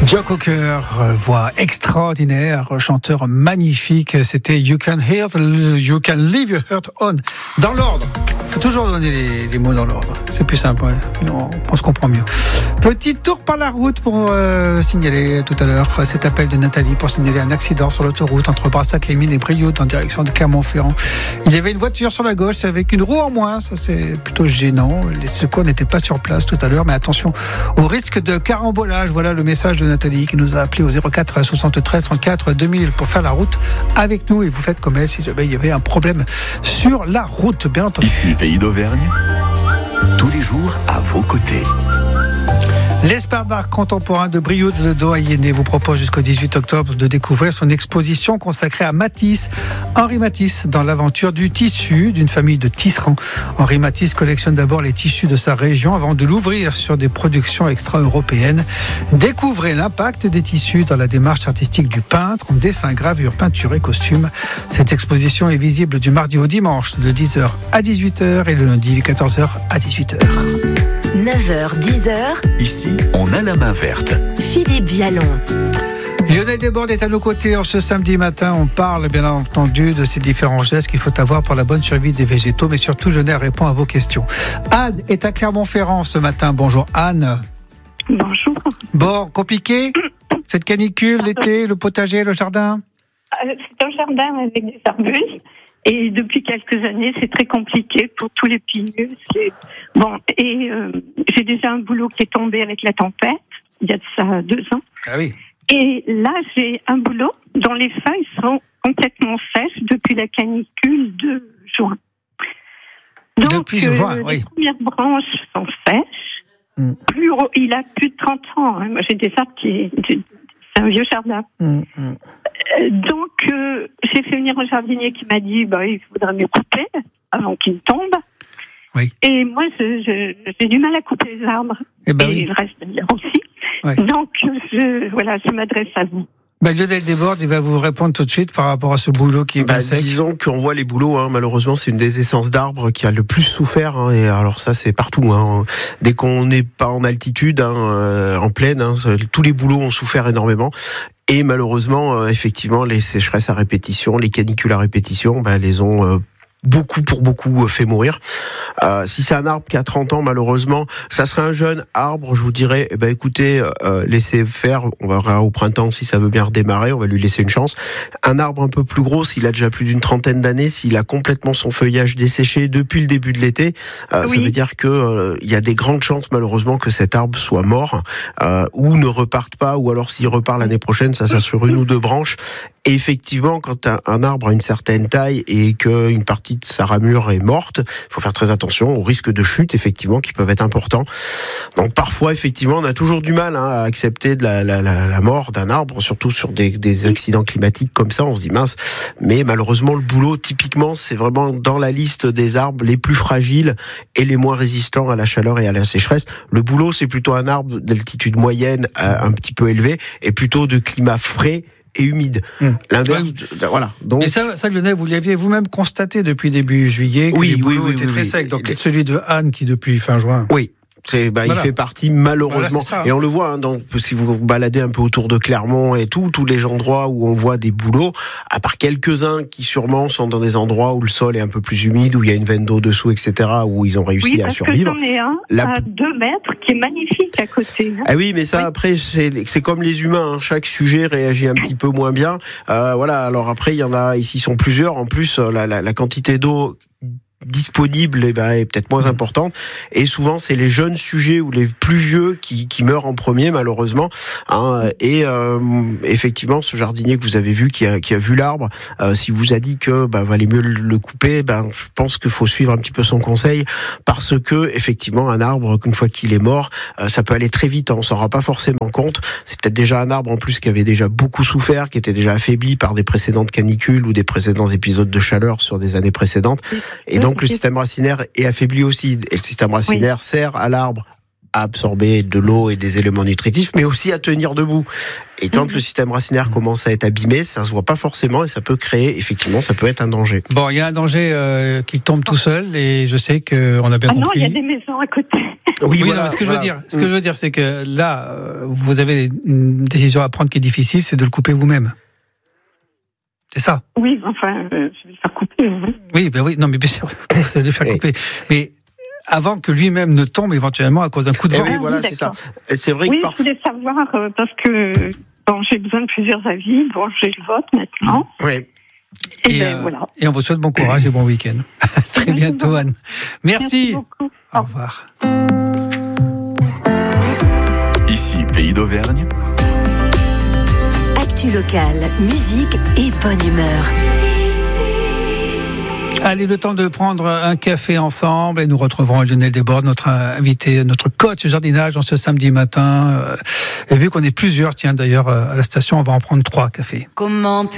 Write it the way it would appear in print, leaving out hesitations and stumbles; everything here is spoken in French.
Joe Cocker, voix extraordinaire, chanteur magnifique. C'était You Can Leave Your Heart On. Dans l'ordre. Il faut toujours donner les mots dans l'ordre. C'est plus simple, ouais. On se comprend mieux. Petit tour par la route pour signaler tout à l'heure cet appel de Nathalie pour signaler un accident sur l'autoroute entre Brassac-les-Mines et Brioude en direction de Clermont-Ferrand. Il y avait une voiture sur la gauche avec une roue en moins. Ça, c'est plutôt gênant. Les secours n'étaient pas sur place tout à l'heure, mais attention au risque de carambolage. Voilà le message de Nathalie qui nous a appelé au 04 73 34 2000 pour faire la route avec nous, et vous faites comme elle si jamais il y avait un problème sur la route, bien entendu. Ici, Pays d'Auvergne, tous les jours à vos côtés. L'Espace d'art contemporain de Brioude de Doyenné vous propose jusqu'au 18 octobre de découvrir son exposition consacrée à Matisse, Henri Matisse, dans l'aventure du tissu d'une famille de tisserands. Henri Matisse collectionne d'abord les tissus de sa région avant de l'ouvrir sur des productions extra-européennes. Découvrez l'impact des tissus dans la démarche artistique du peintre, en dessin, gravure, peinture et costume. Cette exposition est visible du mardi au dimanche de 10h à 18h et le lundi de 14h à 18h. 9h, 10h. Ici, on a la main verte. Philippe Vialon. Lionel Desbordes est à nos côtés. Ce samedi matin, on parle bien entendu de ces différents gestes qu'il faut avoir pour la bonne survie des végétaux, mais surtout, Lionel répond à vos questions. Anne est à Clermont-Ferrand ce matin. Bonjour Anne. Bonjour. Bon, compliqué cette canicule, l'été, le potager, le jardin? C'est un jardin avec des arbustes. Et depuis quelques années, c'est très compliqué pour tous les pigneux. J'ai déjà un boulot qui est tombé avec la tempête, il y a de ça 2 ans. Ah oui. Et là, j'ai un boulot dont les feuilles sont complètement sèches depuis la canicule de juin. Donc, depuis juin, oui. Les premières branches sont sèches. Il a plus de 30 ans. Moi, j'ai des arbres c'est un vieux jardin. Donc, j'ai fait venir un jardinier qui m'a dit il faudrait mieux couper avant qu'il tombe. Oui. Et moi, j'ai du mal à couper les arbres. Et il reste bien aussi. Ouais. Donc, je m'adresse à vous. Lionel Desbordes, il va vous répondre tout de suite par rapport à ce boulot qui est bien sec. Disons qu'on voit les bouleaux, malheureusement, c'est une des essences d'arbres qui a le plus souffert. Et alors ça, c'est partout. Dès qu'on n'est pas en altitude, en plaine, tous les bouleaux ont souffert énormément. Et malheureusement, effectivement, les sécheresses à répétition, les canicules à répétition, les ont beaucoup fait mourir. Si c'est un arbre qui a 30 ans, malheureusement, ça serait un jeune arbre, je vous dirais, écoutez, laissez faire, on verra au printemps si ça veut bien redémarrer, on va lui laisser une chance. Un arbre un peu plus gros, s'il a déjà plus d'une trentaine d'années, s'il a complètement son feuillage desséché depuis le début de l'été, ça veut dire que il y a des grandes chances, malheureusement, que cet arbre soit mort, ou ne reparte pas, ou alors s'il repart l'année prochaine, ça sur 1 ou 2 branches. Et effectivement, quand un arbre a une certaine taille et qu'une partie de sa ramure est morte, il faut faire très attention aux risques de chute, effectivement, qui peuvent être importants. Donc parfois, effectivement, on a toujours du mal à accepter de la mort d'un arbre, surtout sur des accidents climatiques comme ça, on se dit mince. Mais malheureusement, le bouleau, typiquement, c'est vraiment dans la liste des arbres les plus fragiles et les moins résistants à la chaleur et à la sécheresse. Le bouleau, c'est plutôt un arbre d'altitude moyenne, un petit peu élevé, et plutôt de climat frais et humide. L'inverse, voilà. Donc, et ça, Lionel, vous l'aviez vous-même constaté depuis début juillet, que les bouleaux étaient très secs. Donc, celui de Anne qui depuis fin juin. Oui. Il fait partie malheureusement, et on le voit si vous vous baladez un peu autour de Clermont et tous les endroits où on voit des bouleaux, à part quelques-uns qui sûrement sont dans des endroits où le sol est un peu plus humide, où il y a une veine d'eau dessous, etc., où ils ont réussi à survivre. Oui, parce que j'en ai un à 2 mètres qui est magnifique à côté. Ah oui, mais ça après c'est comme les humains, chaque sujet réagit un petit peu moins bien. Alors après il y en a ici sont plusieurs. En plus la quantité d'eau disponible est peut-être moins importante, et souvent c'est les jeunes sujets ou les plus vieux qui meurent en premier, malheureusement, et effectivement ce jardinier que vous avez vu qui a vu l'arbre, s'il vous a dit que valait mieux le couper, je pense qu'il faut suivre un petit peu son conseil, parce que effectivement un arbre, qu'une fois qu'il est mort, ça peut aller très vite, on s'en rend pas forcément compte. C'est peut-être déjà un arbre en plus qui avait déjà beaucoup souffert, qui était déjà affaibli par des précédentes canicules ou des précédents épisodes de chaleur sur des années précédentes, et donc le système racinaire est affaibli aussi, et le système racinaire sert à l'arbre à absorber de l'eau et des éléments nutritifs, mais aussi à tenir debout. Et quand le système racinaire commence à être abîmé, ça se voit pas forcément et ça peut créer, effectivement, ça peut être un danger. Bon, il y a un danger qui tombe tout seul et je sais qu'on a bien compris. Non, il y a des maisons à côté. Oui, non, mais ce que je veux dire, c'est que là, vous avez une décision à prendre qui est difficile, c'est de le couper vous-même. C'est ça. Oui, enfin, je vais le faire couper. Oui, non, mais bien sûr, vous allez le faire couper. Mais avant que lui-même ne tombe éventuellement à cause d'un coup de vent. Oui, voilà, c'est ça. C'est vrai que je voulais savoir, parce que j'ai besoin de plusieurs avis. Bon, j'ai le vote maintenant. Oui. Voilà. Et on vous souhaite bon courage et bon week-end. Très bientôt, Anne. Merci beaucoup. Au revoir. Ici, Pays d'Auvergne. Actu locale, musique et bonne humeur. Allez, le temps de prendre un café ensemble et nous retrouverons Lionel Desbordes, notre invité, notre coach jardinage en ce samedi matin. Et vu qu'on est plusieurs, tiens d'ailleurs à la station, on va en prendre 3 cafés. Comment